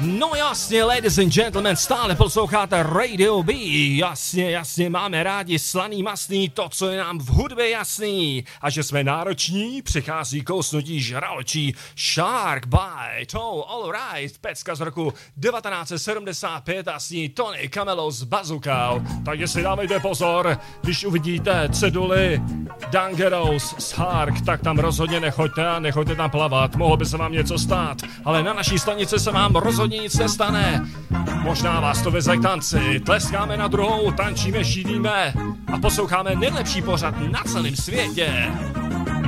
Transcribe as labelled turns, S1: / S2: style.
S1: No jasně, ladies and gentlemen, stále posloucháte Radio B. Jasně, máme rádi slaný, masný, to, co je nám v hudbě jasný. A že jsme nároční, přichází kousnutí žraločí Shark Bite. Oh, alright, pecka z roku 1975 a s ní Tony Camelo s bazukou. Takže si dávejte pozor, když uvidíte ceduly Dangerous Shark, tak tam rozhodně nechoďte tam plavat, mohlo by se vám něco stát, ale na naší stanici se vám rozhodně nic nestane. Možná vás to veze k tanci, tleskáme na druhou, tančíme, šídíme a posloucháme nejlepší pořad na celém světě.